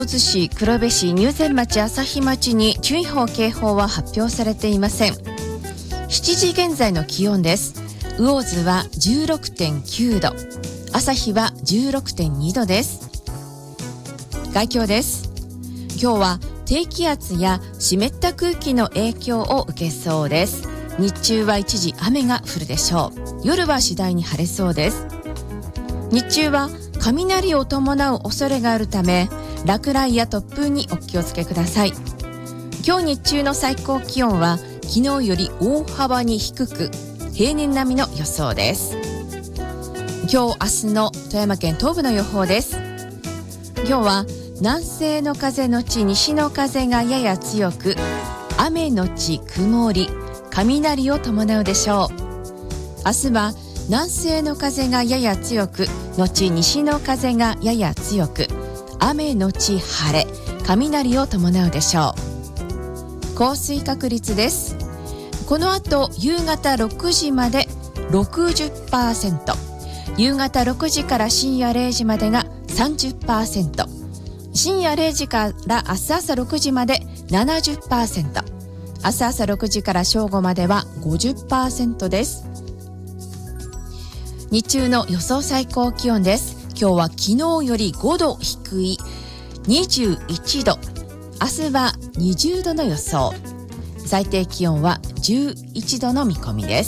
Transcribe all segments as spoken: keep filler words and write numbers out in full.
魚津市、黒部市、入善町、朝日町に注意報警報は発表されていません。しちじ現在の気温です。魚津は じゅうろくてんきゅうど、朝日は じゅうろくてんにどです。概況です。今日は低気圧や湿った空気の影響を受けそうです。日中は一時雨が降るでしょう。夜は次第に晴れそうです。日中は雷を伴う恐れがあるため、落雷や突風にお気をつけください。今日日中の最高気温は昨日より大幅に低く、平年並みの予想です。今日明日の富山県東部の予報です。今日は南西の風のち西の風がやや強く、雨のち曇り、雷を伴うでしょう。明日は南西の風がやや強く、後西の風がやや強く、雨のち晴れ、雷を伴うでしょう。降水確率です。この後夕方ろくじまで ろくじゅっパーセント、夕方ろくじから深夜れいじまでが さんじゅっパーセント、深夜れいじから明日朝ろくじまで ななじゅっパーセント、明日朝ろくじから正午までは ごじゅっパーセント です。日中の予想最高気温です。今日は昨日よりごど低いにじゅういちど、明日はにじゅうどの予想、最低気温はじゅういちどの見込みです。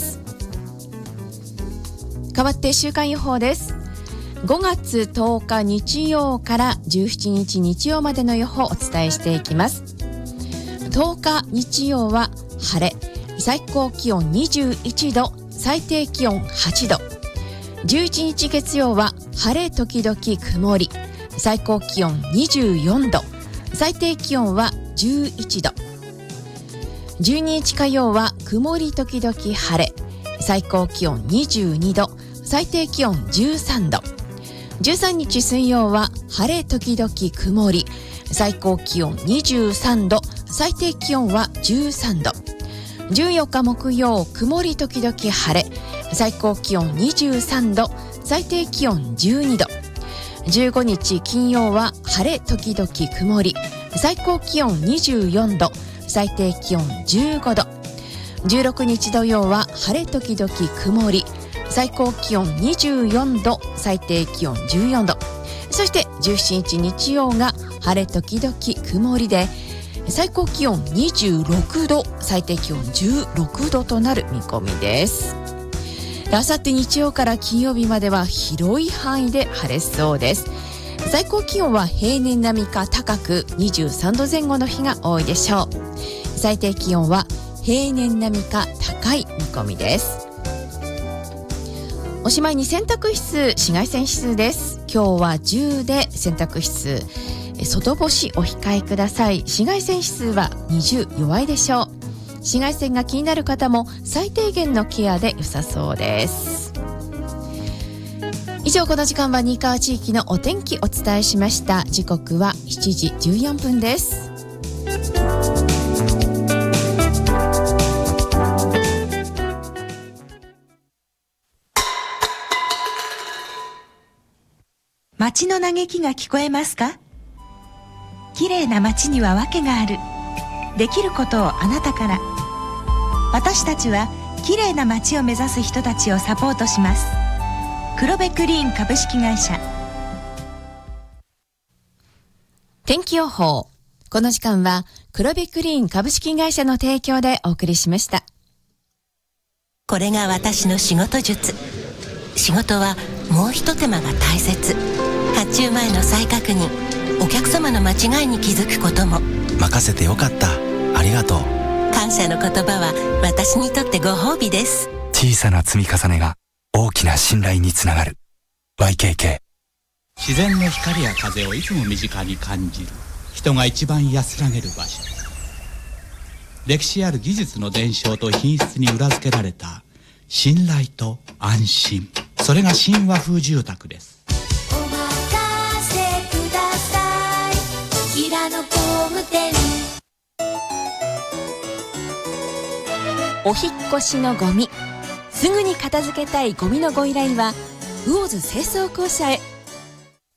代わって週間予報です。ごがつとおか日曜からじゅうしちにち日曜までの予報をお伝えしていきます。とおか日曜は晴れ、最高気温にじゅういちど、最低気温はちど。じゅういちにち月曜は晴れ時々曇り、最高気温にじゅうよんど、最低気温はじゅういちど。じゅうににち火曜は曇り時々晴れ、最高気温にじゅうにど、最低気温じゅうさんど。じゅうさんにち水曜は晴れ時々曇り、最高気温にじゅうさんど、最低気温はじゅうさんど。じゅうよっか木曜、曇り時々晴れ、最高気温にじゅうさんど、最低気温じゅうにど。じゅうごにち金曜は晴れ時々曇り、最高気温にじゅうよんど、最低気温じゅうごど。じゅうろくにち土曜は晴れ時々曇り、最高気温にじゅうよんど、最低気温じゅうよんど。そしてじゅうしちにち日曜が晴れ時々曇りで、最高気温にじゅうろくど、最低気温じゅうろくどとなる見込みです。あさって日曜から金曜日までは広い範囲で晴れそうです。最高気温は平年並みか高くにじゅうさんどぜん後の日が多いでしょう。最低気温は平年並みか高い見込みです。おしまいに洗濯指数、紫外線指数です。今日はじゅうで洗濯指数、外干しお控えください。紫外線指数はにじゅう、弱いでしょう。紫外線が気になる方も最低限のケアで良さそうです。以上、この時間は新川地域のお天気お伝えしました。時刻はしちじじゅうよんぷんです。 街の嘆きが聞こえますか？綺麗な街には訳がある。できることをあなたから。私たちは綺麗な街を目指す人たちをサポートします。黒部クリーン株式会社。 天気予報。この時間は黒部クリーン株式会社の提供でお送りしました。 これが私の仕事術。仕事はもう一手間が大切。発注前の再確認、お客様の間違いに気づくことも。 任せてよかった、ありがとう。 感謝の言葉は私にとってご褒美です。 小さな積み重ねが大きな信頼につながる。 ワイケーケー 自然の光や風をいつも身近に感じる人が一番安らげる場所。歴史ある技術の伝承と品質に裏付けられた信頼と安心、それが新和風住宅です。 お任せください、平野工務店。 お引っ越しのゴミ、すぐに片付けたいゴミのご依頼は魚津清掃公社へ。